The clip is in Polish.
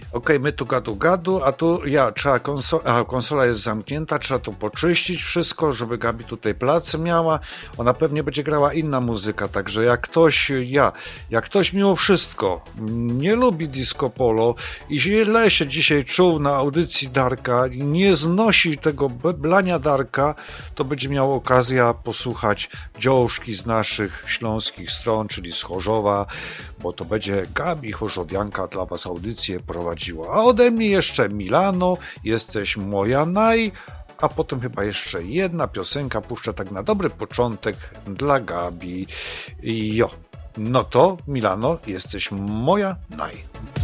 Okej, my tu gadu, a tu trzeba konsola jest zamknięta, trzeba to poczyścić wszystko, żeby Gabi tutaj plac miała. Ona pewnie będzie grała inna muzyka, także jak ktoś mimo wszystko nie lubi disco polo i źle się dzisiaj czuł na audycji Darka i nie znosi tego beblania Darka, to będzie miał okazję posłuchać dziołszki z naszych śląskich stron, czyli z Chorzowa, bo to będzie Gabi Chorzowianka dla was audycję prowadziła. A ode mnie jeszcze Milano, jesteś moja a potem chyba jeszcze jedna piosenka puszczę tak na dobry początek dla Gabi. No to Milano, jesteś moja